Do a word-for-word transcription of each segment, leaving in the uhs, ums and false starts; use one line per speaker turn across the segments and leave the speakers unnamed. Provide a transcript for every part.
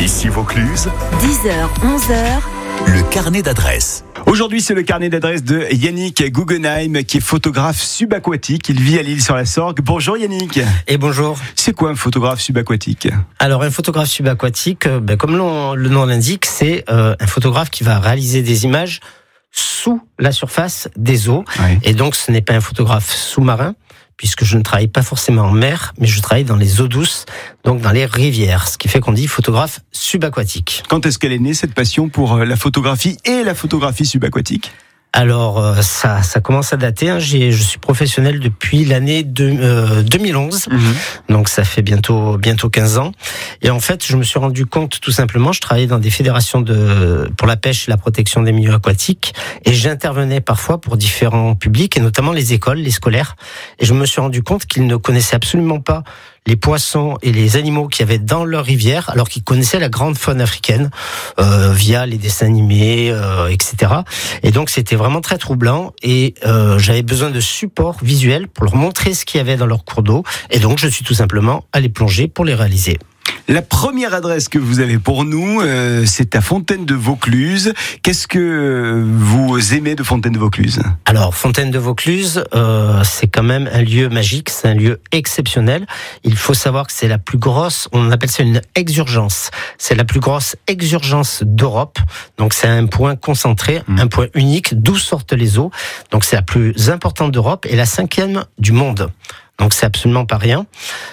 Ici Vaucluse,
dix heures, onze heures.
le carnet d'adresses.
Aujourd'hui, c'est le carnet d'adresses de Yannick Guggenheim, qui est photographe subaquatique. Il vit à l'île sur la Sorgue. Bonjour Yannick.
Et bonjour.
C'est quoi un photographe subaquatique ?
Alors, un photographe subaquatique, euh, ben, comme le, le nom l'indique, c'est euh, un photographe qui va réaliser des images sous la surface des eaux.
Oui.
Et donc, ce n'est pas un photographe sous-marin, puisque je ne travaille pas forcément en mer, mais je travaille dans les eaux douces, donc dans les rivières, ce qui fait qu'on dit photographe subaquatique.
Quand est-ce qu'elle est née, cette passion pour la photographie et la photographie subaquatique ?
Alors, euh, ça, ça commence à dater. Hein. J'ai, je suis professionnel depuis l'année de, euh, deux mille onze, mmh. donc ça fait bientôt bientôt quinze ans. Et en fait, je me suis rendu compte, tout simplement, je travaillais dans des fédérations de pour la pêche et la protection des milieux aquatiques, et j'intervenais parfois pour différents publics, et notamment les écoles, les scolaires. Et je me suis rendu compte qu'ils ne connaissaient absolument pas les poissons et les animaux qu'il y avait dans leur rivière, alors qu'ils connaissaient la grande faune africaine euh, via les dessins animés, euh, et cetera. Et donc c'était vraiment très troublant, et euh, j'avais besoin de support visuel pour leur montrer ce qu'il y avait dans leur cours d'eau, et donc je suis tout simplement allé plonger pour les réaliser.
La première adresse que vous avez pour nous, euh, c'est à Fontaine de Vaucluse. Qu'est-ce que vous aimez de Fontaine de Vaucluse ?
Alors, Fontaine de Vaucluse, euh, c'est quand même un lieu magique, c'est un lieu exceptionnel. Il faut savoir que c'est la plus grosse, on appelle ça une exurgence. C'est la plus grosse exurgence d'Europe. Donc, c'est un point concentré, mmh. un point unique, d'où sortent les eaux. Donc, c'est la plus importante d'Europe et la cinquième du monde. Donc, c'est absolument pas rien.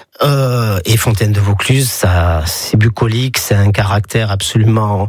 Euh, et Fontaine de Vaucluse, ça, c'est bucolique, c'est un caractère absolument,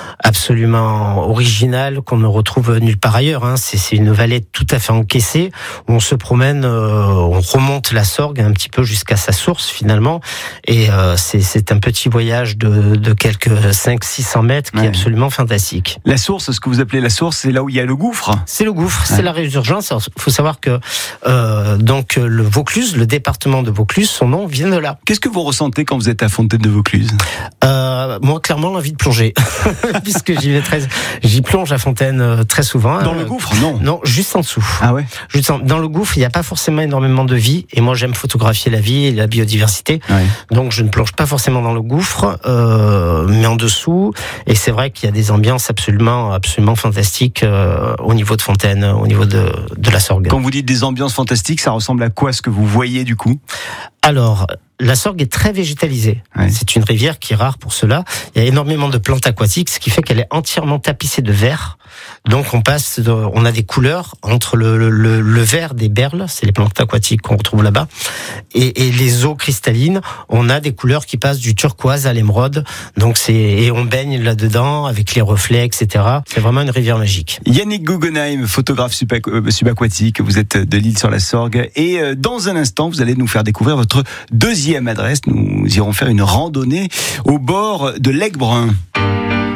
absolument original qu'on ne retrouve nulle part ailleurs. Hein. C'est, c'est une vallée tout à fait encaissée où on se promène, euh, on remonte la Sorgue un petit peu jusqu'à sa source finalement. Et euh, c'est, c'est un petit voyage de, de quelques cinq cents à six cents mètres qui ouais. est absolument fantastique.
La source, ce que vous appelez la source, c'est là où il y a le gouffre. C'est
le gouffre, ouais. c'est la résurgence. Il faut savoir que euh, donc le Vaucluse, le département de Vaucluse, son nom vient de là.
Qu'est-ce que vous ressentez quand vous êtes à Fontaine de Vaucluse ?
euh, Moi, clairement, l'envie de plonger, puisque j'y vais très, j'y plonge à Fontaine très souvent.
Dans euh, le gouffre, non ?
Non, juste en dessous.
Ah ouais ?
Juste en, dans le gouffre, il n'y a pas forcément énormément de vie, et moi, j'aime photographier la vie et la biodiversité. Ouais. Donc, je ne plonge pas forcément dans le gouffre, euh, mais en dessous. Et c'est vrai qu'il y a des ambiances absolument, absolument fantastiques euh, au niveau de Fontaine, au niveau de, de la Sorgue.
Quand vous dites des ambiances fantastiques, ça ressemble à quoi ce que vous voyez du coup ?
Alors, la Sorgue est très végétalisée. Ouais. C'est une rivière qui est rare pour cela. Il y a énormément de plantes aquatiques, ce qui fait qu'elle est entièrement tapissée de vert. Donc, on passe, de, on a des couleurs entre le, le, le vert des berles, c'est les plantes aquatiques qu'on retrouve là-bas, et, et les eaux cristallines. On a des couleurs qui passent du turquoise à l'émeraude. Donc, c'est et on baigne là-dedans avec les reflets, et cetera. C'est vraiment une rivière magique.
Yannick Guggenheim, photographe subaquatique. Vous êtes de l'île sur la Sorgue, et dans un instant, vous allez nous faire découvrir votre deuxième adresse. Nous irons faire une randonnée au bord de l'Aiguebrun.